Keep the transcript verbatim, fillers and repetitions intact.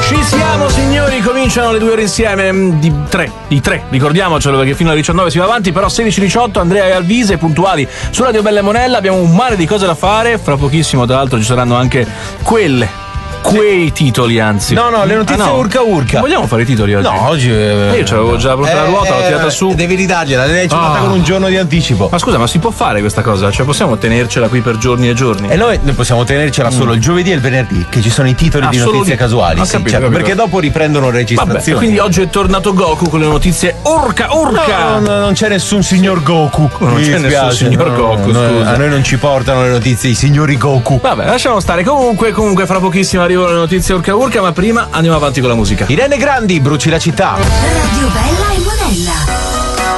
Ci siamo signori, cominciano le due ore insieme di tre, di tre, ricordiamocelo perché fino alle diciannove si va avanti, però sedici diciotto Andrea e Alvise puntuali su Radio Bella e Monella, abbiamo un mare di cose da fare, fra pochissimo tra l'altro ci saranno anche quelle quei titoli, anzi. No, no, le notizie ah, no. urca urca. Vogliamo fare i titoli oggi? No, oggi. Eh, io c'avevo già pronta eh, la ruota, l'ho tirata eh, su. Devi ridargliela, l'hai fatta Ah. con un giorno di anticipo. Ma scusa, ma si può fare questa cosa? Cioè possiamo tenercela qui per giorni e giorni? E noi, noi possiamo tenercela solo il giovedì e il venerdì, che ci sono i titoli Ah, di solo notizie lì? casuali. Ho Sì, capito, certo, capito. perché dopo riprendono registrazioni. Vabbè, quindi oggi è tornato Goku con le notizie urca urca. No, no, non c'è nessun signor Goku. Non Mi c'è dispiace. nessun signor No, Goku, no, scusa. a noi non ci portano le notizie i signori Goku. Vabbè, lasciamo stare. Comunque, comunque, fra pochissimo arrivano le notizie urca urca, ma prima andiamo avanti con la musica. Irene Grandi, Bruci la città. Radio Bella e Monella.